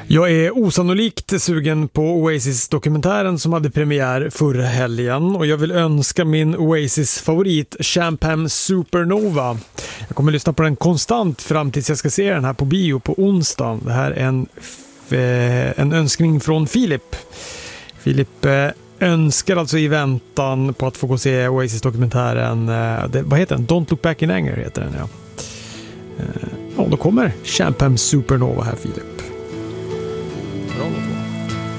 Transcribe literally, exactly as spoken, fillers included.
Jag är osannolikt sugen på Oasis-dokumentären som hade premiär förra helgen och jag vill önska min Oasis-favorit Champagne Supernova. Jag kommer lyssna på den konstant fram tills jag ska se den här på bio på onsdag. Det här är en, en önskning från Filip. Filip önskar alltså i väntan på att få gå se Oasis-dokumentären. Det, vad heter den? Don't Look Back in Anger heter den, ja. Ja, då kommer Champagne Supernova här, Filip.